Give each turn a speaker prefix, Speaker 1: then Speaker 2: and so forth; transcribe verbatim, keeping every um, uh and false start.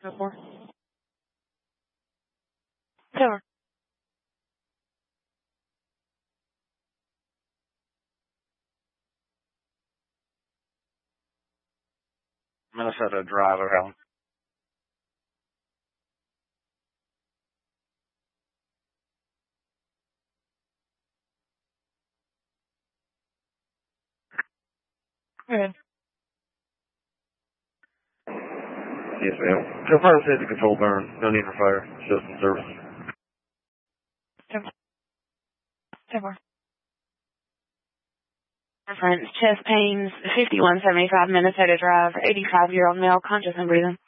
Speaker 1: four. Cover.
Speaker 2: Minnesota Drive, around.
Speaker 1: Good.
Speaker 2: Yes, ma'am. Confirm safety control burn. No need for fire. System service.
Speaker 1: Cover. Reference chest pains, fifty-one seventy-five Minnesota Drive, eighty-five-year-old male, conscious and breathing.